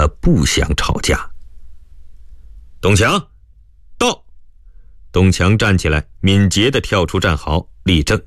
他不想吵架。东强，到！东强站起来，敏捷地跳出战壕，立正。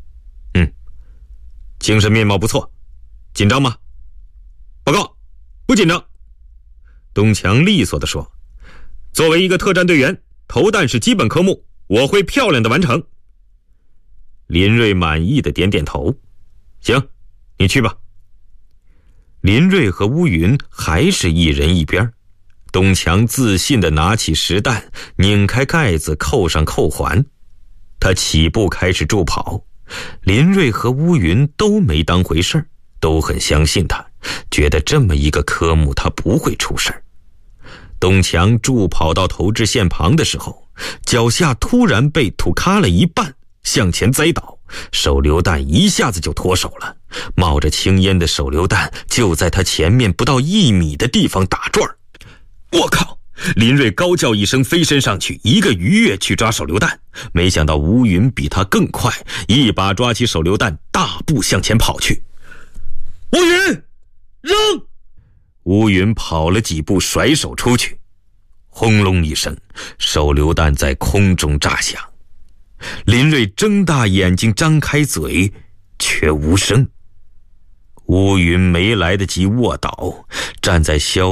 精神面貌不错，紧张吗？报告，不紧张。东强利索地说，作为一个特战队员，投弹是基本科目，我会漂亮地完成。林瑞满意地点点头，行，你去吧。林瑞和乌云还是一人一边，东强自信地拿起实弹，拧开盖子，扣上扣环。他起步开始助跑，林瑞和乌云都没当回事儿，都很相信他，觉得这么一个科目他不会出事儿。东强助跑到投掷线旁的时候，脚下突然被土卡了一半，向前栽倒，手榴弹一下子就脱手了，冒着青烟的手榴弹就在他前面不到1米的地方打转。我靠！林瑞高叫一声，飞身上去，一个鱼跃去抓手榴弹，没想到乌云比他更快，一把抓起手榴弹，大步向前跑去。乌云，扔！乌云跑了几步，甩手出去，轰隆一声，手榴弹在空中炸响。林瑞睁大眼睛，张开嘴，却无声。乌云没来得及卧倒，站在消